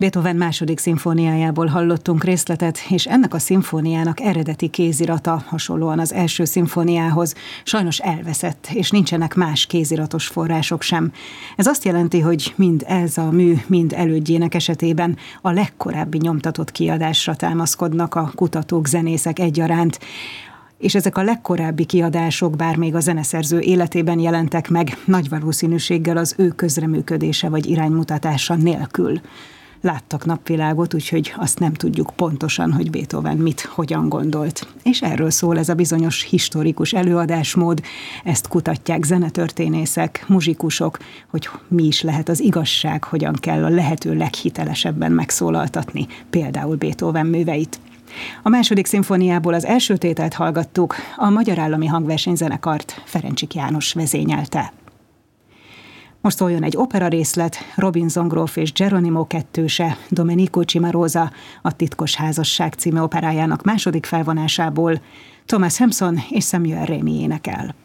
Beethoven második szimfóniájából hallottunk részletet, és ennek a szimfóniának eredeti kézirata, hasonlóan az első szimfóniához, sajnos elveszett, és nincsenek más kéziratos források sem. Ez azt jelenti, hogy mind ez a mű, mind elődjének esetében a legkorábbi nyomtatott kiadásra támaszkodnak a kutatók, zenészek egyaránt, és ezek a legkorábbi kiadások, bár még a zeneszerző életében jelentek meg, nagy valószínűséggel az ő közreműködése vagy iránymutatása nélkül láttak napvilágot, úgyhogy azt nem tudjuk pontosan, hogy Beethoven mit, hogyan gondolt. És erről szól ez a bizonyos historikus előadásmód, ezt kutatják zenetörténészek, muzsikusok, hogy mi is lehet az igazság, hogyan kell a lehető leghitelesebben megszólaltatni, például Beethoven műveit. A második szimfóniából az első tételt hallgattuk, a Magyar Állami Hangversenyzenekart Ferencsik János vezényelte. Most szóljon egy opera részlet, Robinson gróf és Geronimo kettőse, Domenico Cimarosa, a Titkos házasság című operájának második felvonásából, Thomas Hampson és Samuel Rémy énekel.